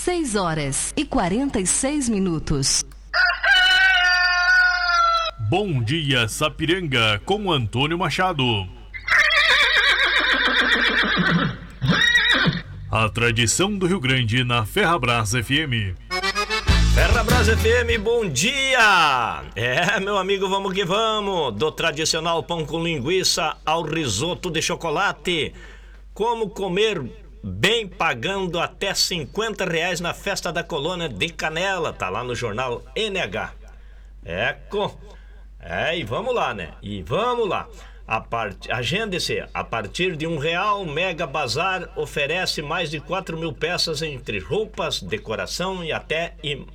6h46. Bom dia, Sapiranga, com Antônio Machado. A tradição do Rio Grande na Ferrabras FM. Ferrabras FM, bom dia! Meu amigo, vamos que vamos! Do tradicional pão com linguiça ao risoto de chocolate. Como comer bem pagando até R$50 na festa da colônia de Canela. Tá lá no jornal NH. E vamos lá, né? E vamos lá. Agende-se, a partir de R$1, Mega Bazar oferece mais de 4.000 peças entre roupas, decoração e até